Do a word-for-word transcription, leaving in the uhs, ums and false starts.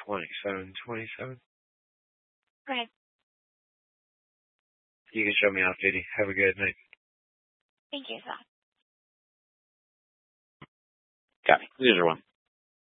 twenty-seven twenty-seven. Okay. You can show me off duty. Have a good night. Thank you, sir. Copy. User one.